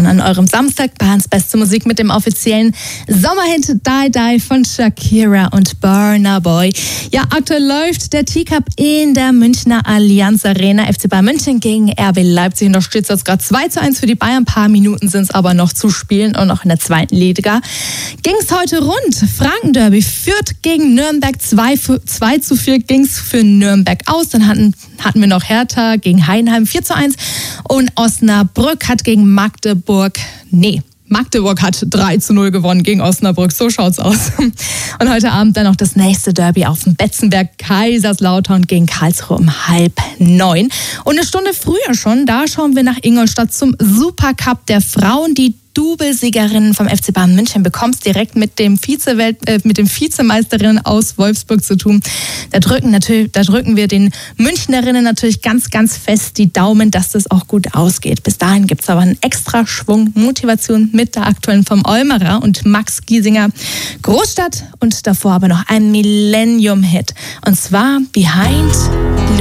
an eurem Samstag. Bahns beste Musik mit dem offiziellen Sommerhit Die Die von Shakira und Burna Boy. Ja, aktuell läuft der Teacup in der Münchner Allianz Arena. FC Bayern München gegen RB Leipzig. Und da steht es jetzt gerade 2:1 für die Bayern. Ein paar Minuten sind es aber noch zu spielen und noch in der zweiten Liga. Ging es heute rund. Franken-Derby Fürth gegen Nürnberg. 2:4 ging es für Nürnberg aus. Dann hatten wir noch Hertha gegen Heidenheim 4:1 und Osnabrück hat gegen Magdeburg hat 3:0 gewonnen gegen Osnabrück. So schaut's aus. Und heute Abend dann noch das nächste Derby auf dem Betzenberg. Kaiserslautern gegen Karlsruhe um 8:30. Und eine Stunde früher schon, da schauen wir nach Ingolstadt zum Supercup der Frauen. Die Doublesiegerinnen vom FC Bayern München bekommst direkt mit dem Vizemeisterinnen aus Wolfsburg zu tun. Da drücken wir den Münchnerinnen natürlich ganz, ganz fest die Daumen, dass das auch gut ausgeht. Bis dahin gibt es aber einen extra Schwung Motivation mit der aktuellen vom Olmerer und Max Giesinger. Großstadt und davor aber noch ein Millennium-Hit. Und zwar Behind